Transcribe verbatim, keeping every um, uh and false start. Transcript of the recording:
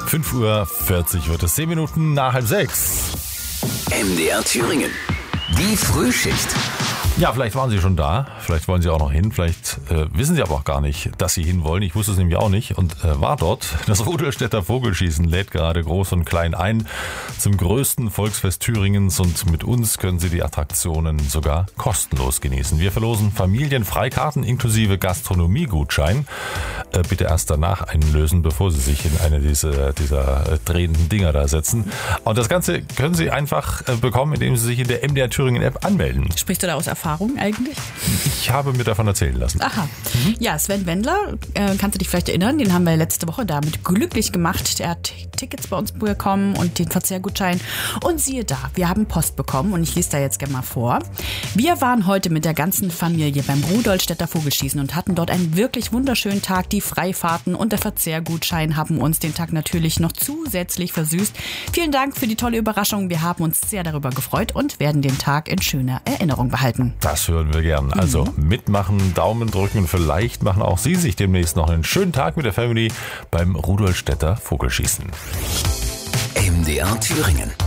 fünf Uhr vierzig wird es, zehn Minuten nach halb sechs. M D R Thüringen. Die Frühschicht. Ja, vielleicht waren Sie schon da, vielleicht wollen Sie auch noch hin, vielleicht äh, wissen Sie aber auch gar nicht, dass Sie hinwollen. Ich wusste es nämlich auch nicht und äh, war dort. Das Rudolstädter Vogelschießen lädt gerade groß und klein ein zum größten Volksfest Thüringens und mit uns können Sie die Attraktionen sogar kostenlos genießen. Wir verlosen Familienfreikarten inklusive Gastronomiegutschein. Äh, bitte erst danach einlösen, bevor Sie sich in eine dieser, dieser äh, drehenden Dinger da setzen. Und das Ganze können Sie einfach äh, bekommen, indem Sie sich in der M D R Thüringen App anmelden. Sprichst du da aus Erfahrung eigentlich? Ich habe mir davon erzählen lassen. Aha. Mhm. Ja, Sven Wendler, äh, kannst du dich vielleicht erinnern, den haben wir letzte Woche damit glücklich gemacht. Er hat Tickets bei uns bekommen und den Verzehrgutschein. Und siehe da, wir haben Post bekommen und ich lese da jetzt gerne mal vor. Wir waren heute mit der ganzen Familie beim Rudolstädter Vogelschießen und hatten dort einen wirklich wunderschönen Tag. Die Freifahrten und der Verzehrgutschein haben uns den Tag natürlich noch zusätzlich versüßt. Vielen Dank für die tolle Überraschung. Wir haben uns sehr darüber gefreut und werden den Tag in schöner Erinnerung behalten. Das hören wir gern. Also mhm. mitmachen, Daumen drücken. Vielleicht machen auch Sie sich demnächst noch einen schönen Tag mit der Family beim Rudolstädter Vogelschießen. M D R Thüringen.